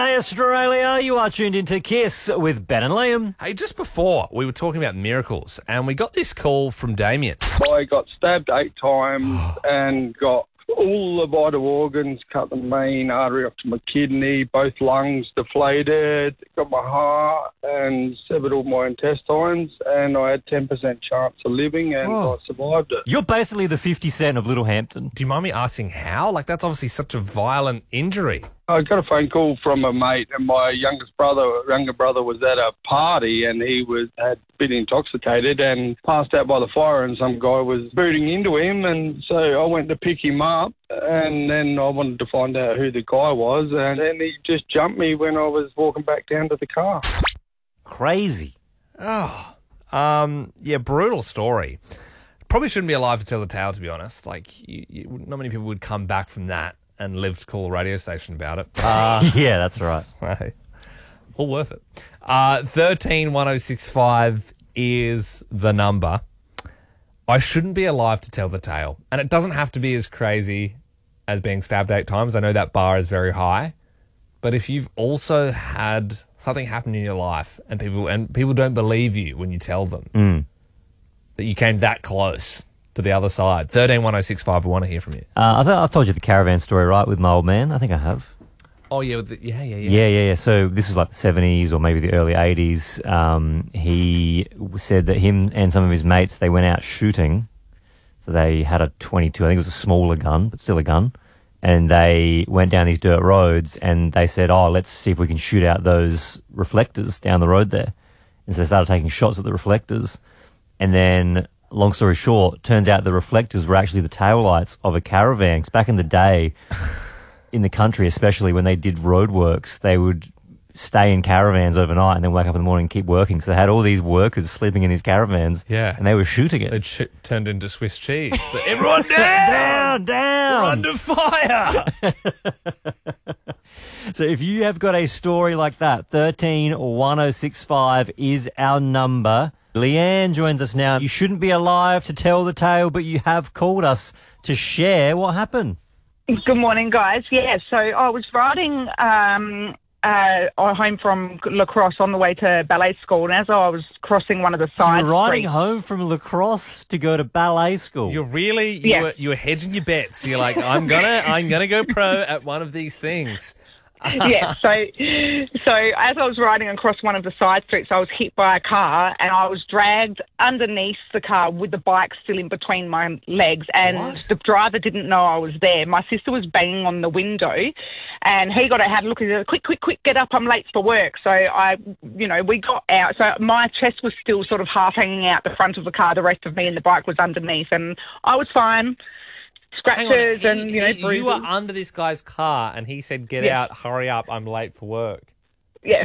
Hey Australia, you are tuned into Kiss with Ben and Liam. Hey, just before we were talking about miracles, and we got this call from Damien. I got stabbed 8 times and got all the vital organs, cut the main artery up to my kidney, both lungs deflated, got my heart and severed all my intestines, and I had 10% chance of living, and I survived it. You're basically the 50 Cent of Little Hampton. Do you mind me asking how? Like, that's obviously such a violent injury. I got a phone call from a mate, and my younger brother was at a party, and he had been intoxicated and passed out by the fire, and some guy was booting into him, and so I went to pick him up, and then I wanted to find out who the guy was, and then he just jumped me when I was walking back down to the car. Crazy. Yeah, brutal story. Probably shouldn't be alive to tell the tale, to be honest. Like, not many people would come back from that and live to call a radio station about it. Yeah, that's right. Hey, all worth it. 131065 is the number. I shouldn't be alive to tell the tale. And it doesn't have to be as crazy as being stabbed 8 times. I know that bar is very high. But if you've also had something happen in your life and people don't believe you when you tell them that you came that close to the other side. 131065, I want to hear from you. I think I've told you the caravan story, right, with my old man? I think I have. Oh, yeah. Yeah. So this was like the 70s or maybe the early 80s. He said that him and some of his mates, they went out shooting. So they had a 22, I think it was a smaller gun, but still a gun. And they went down these dirt roads and they said, let's see if we can shoot out those reflectors down the road there. And so they started taking shots at the reflectors. And then, long story short, turns out the reflectors were actually the taillights of a caravan. 'Cause back in the day, in the country especially, when they did roadworks, they would stay in caravans overnight and then wake up in the morning and keep working. So they had all these workers sleeping in these caravans. Yeah. And they were shooting it. It turned into Swiss cheese. Everyone down! Down! We're under fire! So if you have got a story like that, 131065 is our number. Leanne joins us now. You shouldn't be alive to tell the tale, but you have called us to share what happened. Good morning, guys. Yeah, so I was riding home from La Crosse on the way to ballet school, and as I was crossing one of the side You were riding streets, home from La Crosse to go to ballet school. You were hedging your bets. You're like, I'm gonna go pro at one of these things. yeah, so as I was riding across one of the side streets, I was hit by a car and I was dragged underneath the car with the bike still in between my legs, and the driver didn't know I was there. My sister was banging on the window and he got out, had a look, and said, quick, get up, I'm late for work. So we got out. So my chest was still sort of half hanging out the front of the car. The rest of me and the bike was underneath, and I was fine. Scratches and bruises. You were under this guy's car and he said, get out, hurry up, I'm late for work. Yes.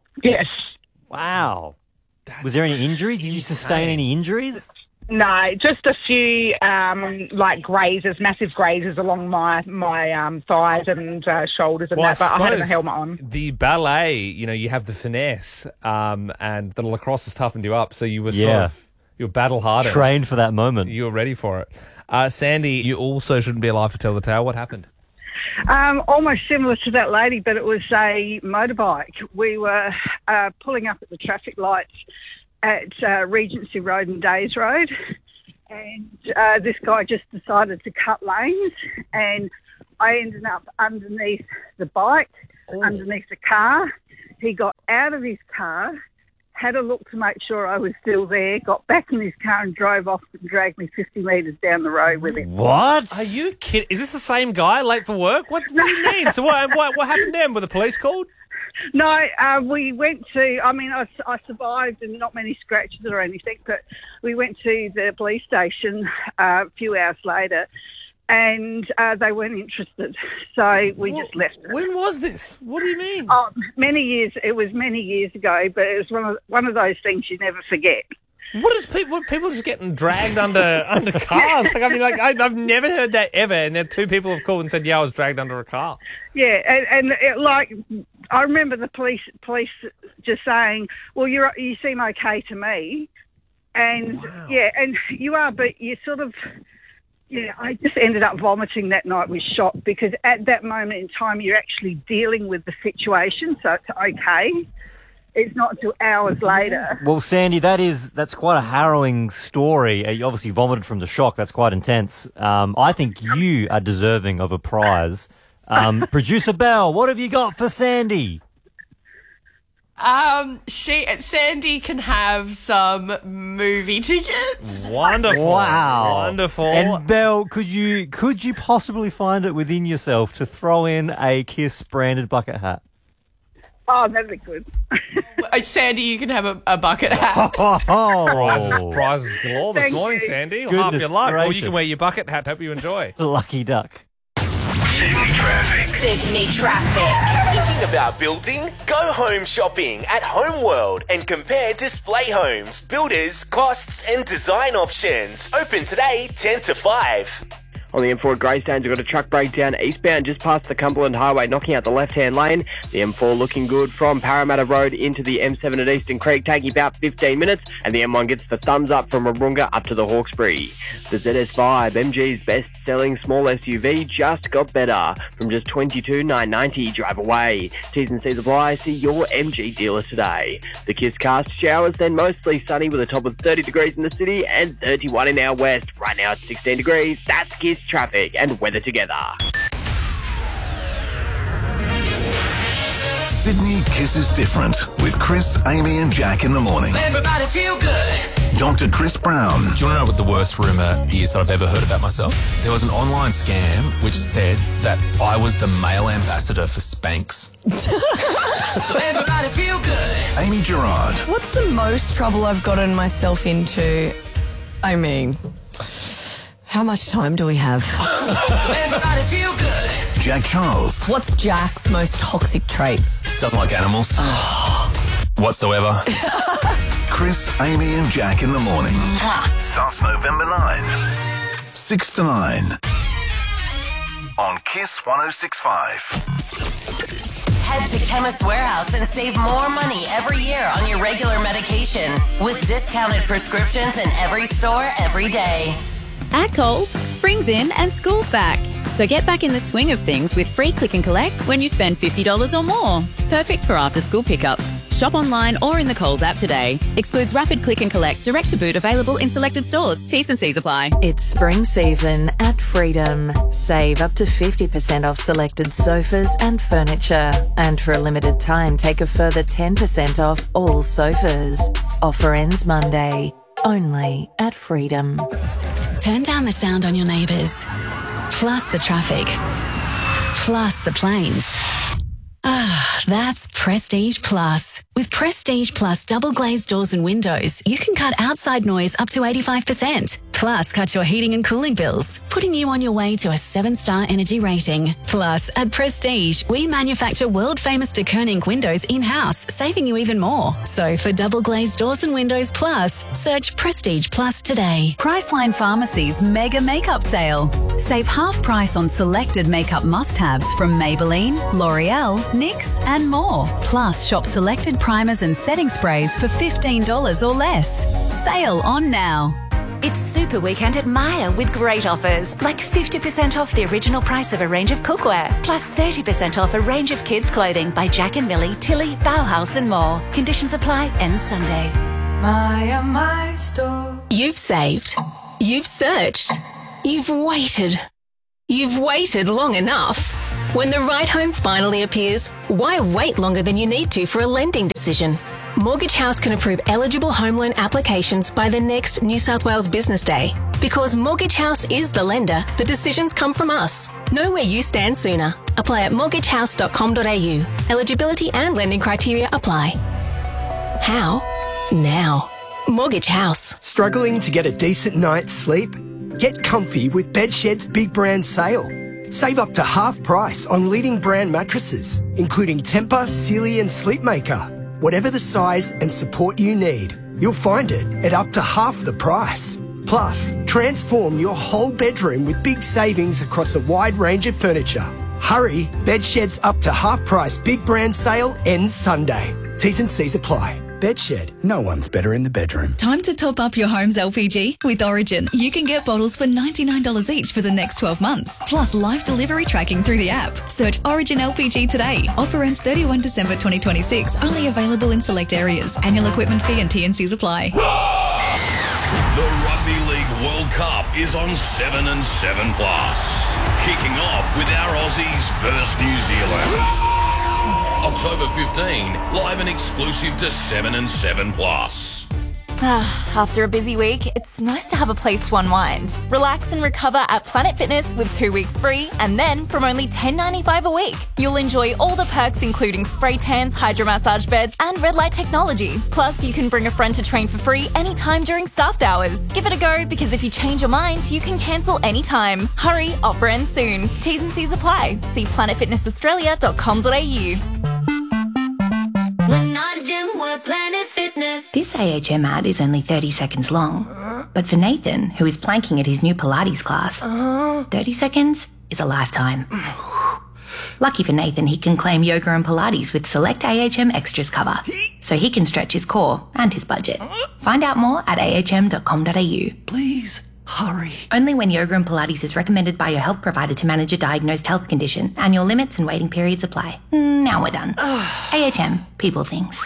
Wow. Was there any injuries? Did you sustain any injuries? No, just a few grazes, massive grazes along my thighs and shoulders and that, but I had a helmet on. The ballet, you have the finesse and the lacrosse has toughened you up, so you were you were battle-hardened. Trained for that moment. You were ready for it. Sandy, you also shouldn't be alive to tell the tale. What happened? Almost similar to that lady, but it was a motorbike. We were pulling up at the traffic lights at Regency Road and Days Road, and this guy just decided to cut lanes, and I ended up underneath the bike, underneath the car. He got out of his car, had a look to make sure I was still there, got back in his car and drove off and dragged me 50 metres down the road with him. What? Are you kidding? Is this the same guy late for work? What do you mean? So what happened then? Were the police called? No, we went to, I survived and not many scratches or anything, but we went to the police station a few hours later, and they weren't interested, so we just left it. When was this? What do you mean? Oh, many years. It was many years ago, but it was one of those things you never forget. What is people just getting dragged under cars? I've never heard that ever. And then 2 people have called and said, "Yeah, I was dragged under a car." Yeah, and I remember the police just saying, "Well, you seem okay to me," and and you are, but you sort of. Yeah, I just ended up vomiting that night with shock because at that moment in time you're actually dealing with the situation, so it's okay. It's not until hours later. Well, Sandy, that's quite a harrowing story. You obviously vomited from the shock. That's quite intense. I think you are deserving of a prize. Producer Belle, what have you got for Sandy? Sandy can have some movie tickets. Wonderful. Wow. Wonderful. And Belle, could you possibly find it within yourself to throw in a Kiss branded bucket hat? Oh, that'd be good. Sandy, you can have a bucket hat. Prizes galore this Thank morning, you. Sandy. Half Goodness your luck. Or you gracious. can wear your bucket hat. Hope you enjoy. Lucky duck. Sydney traffic. Sydney traffic. Thinking about building? Go home shopping at Homeworld and compare display homes, builders, costs and design options. Open today 10 to 5. On the M4 at Greystanes, we've got a truck breakdown eastbound just past the Cumberland Highway, knocking out the left-hand lane. The M4 looking good from Parramatta Road into the M7 at Eastern Creek, taking about 15 minutes. And the M1 gets the thumbs up from Warunga up to the Hawkesbury. The ZS5, MG's best-selling small SUV, just got better. From just $22,990, drive away. T's and C's apply. See your MG dealer today. The Kiss cast showers, then mostly sunny with a top of 30 degrees in the city and 31 in our west. Right now it's 16 degrees. That's Kiss traffic and weather together. Sydney kisses different with Chris, Amy and Jack in the morning. Everybody feel good. Dr. Chris Brown. Do you want to know what the worst rumour is that I've ever heard about myself? There was an online scam which said that I was the male ambassador for Spanx. So everybody feel good. Amy Gerard. What's the most trouble I've gotten myself into? I mean, how much time do we have? Everybody feel good. Jack Charles. What's Jack's most toxic trait? Doesn't like animals. Whatsoever. Chris, Amy and Jack in the morning. Starts November 9. 6 to 9. On Kiss 106.5. Head to Chemist Warehouse and save more money every year on your regular medication with discounted prescriptions in every store every day. At Coles, spring's in and school's back. So get back in the swing of things with free click and collect when you spend $50 or more. Perfect for after-school pickups. Shop online or in the Coles app today. Excludes rapid click and collect, direct to boot, available in selected stores. T's and C's apply. It's spring season at Freedom. Save up to 50% off selected sofas and furniture. And for a limited time, take a further 10% off all sofas. Offer ends Monday. Only at Freedom. Turn down the sound on your neighbours. Plus the traffic. Plus the planes. That's Prestige Plus. With Prestige Plus double glazed doors and windows, you can cut outside noise up to 85%. Plus, cut your heating and cooling bills, putting you on your way to a 7-star energy rating. Plus, at Prestige, we manufacture world-famous de Koning windows in-house, saving you even more. So for double glazed doors and windows plus, search Prestige Plus today. Priceline Pharmacy's Mega Makeup Sale. Save half price on selected makeup must-haves from Maybelline, L'Oreal, NYX and more. Plus, shop selected primers and setting sprays for $15 or less. Sale on now. It's Super Weekend at Myer with great offers, like 50% off the original price of a range of cookware, plus 30% off a range of kids' clothing by Jack and Millie, Tilly, Bauhaus and more. Conditions apply, ends Sunday. Myer, my store. You've saved. You've searched. You've waited. You've waited long enough. When the right home finally appears, why wait longer than you need to for a lending decision? Mortgage House can approve eligible home loan applications by the next New South Wales Business Day. Because Mortgage House is the lender, the decisions come from us. Know where you stand sooner. Apply at mortgagehouse.com.au. Eligibility and lending criteria apply. How? Now. Mortgage House. Struggling to get a decent night's sleep? Get comfy with Bedshed's Big Brand Sale. Save up to half price on leading brand mattresses, including Tempur, Sealy and Sleepmaker. Whatever the size and support you need, you'll find it at up to half the price. Plus, transform your whole bedroom with big savings across a wide range of furniture. Hurry, Bedshed's up to half price Big Brand Sale ends Sunday. T's and C's apply. Bedshed, no one's better in the bedroom. Time to top up your home's LPG. With Origin, you can get bottles for $99 each for the next 12 months. Plus live delivery tracking through the app. Search Origin LPG today. Offer ends 31 December 2026. Only available in select areas. Annual equipment fee and T&Cs apply. The Rugby League World Cup is on 7 and 7 Plus. Kicking off with our Aussies versus New Zealand. October 15, live and exclusive to 7 and 7 Plus. After a busy week, it's nice to have a place to unwind. Relax and recover at Planet Fitness with 2 weeks free, and then from only $10.95 a week. You'll enjoy all the perks including spray tans, hydromassage beds, and red light technology. Plus, you can bring a friend to train for free anytime during staffed hours. Give it a go, because if you change your mind, you can cancel anytime. Hurry, offer ends soon. T's and C's apply. See planetfitnessaustralia.com.au. We're not a gym, we're Planet Fitness. This AHM ad is only 30 seconds long. But for Nathan, who is planking at his new Pilates class, 30 seconds is a lifetime. Lucky for Nathan, he can claim yoga and Pilates with select AHM extras cover, so he can stretch his core and his budget. Find out more at ahm.com.au. Please, hurry. Only when yoga and Pilates is recommended by your health provider to manage a diagnosed health condition. Annual limits and waiting periods apply. Now we're done. AHM, people things.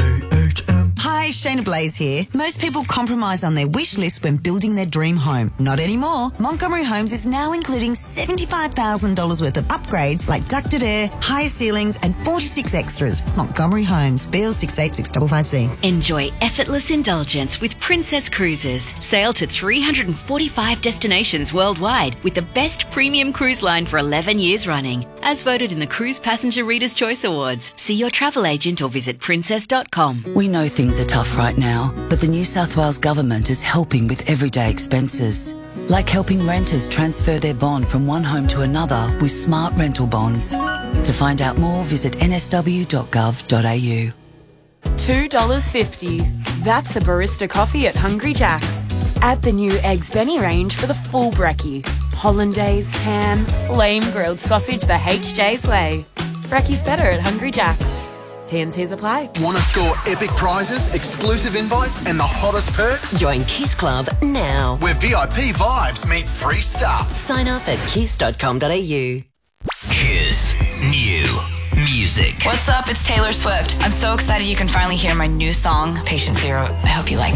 Hi, Shayna Blaze here. Most people compromise on their wish list when building their dream home. Not anymore. Montgomery Homes is now including $75,000 worth of upgrades like ducted air, higher ceilings and 46 extras. Montgomery Homes, BL 686555C. Enjoy effortless indulgence with Princess Cruises. Sail to 345 destinations worldwide with the best premium cruise line for 11 years running. As voted in the Cruise Passenger Reader's Choice Awards. See your travel agent or visit princess.com. We know things are tough right now, but the New South Wales Government is helping with everyday expenses. Like helping renters transfer their bond from one home to another with smart rental bonds. To find out more, visit nsw.gov.au. $2.50. That's a barista coffee at Hungry Jack's. Add the new Eggs Benny range for the full brekkie. Hollandaise, ham, flame-grilled sausage the HJ's way. Brekkie's better at Hungry Jack's. T&Cs apply. Want to score epic prizes, exclusive invites, and the hottest perks? Join Kiss Club now. Where VIP vibes meet free stuff. Sign up at kiss.com.au. Kiss New Music. What's up? It's Taylor Swift. I'm so excited you can finally hear my new song, Patient Zero. I hope you like it.